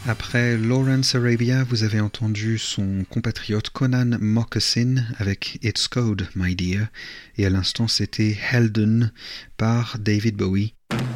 Après Lawrence Arabia, vous avez entendu son compatriote Conan Moccasin avec It's Code, My Dear, et à l'instant c'était Helden par David Bowie.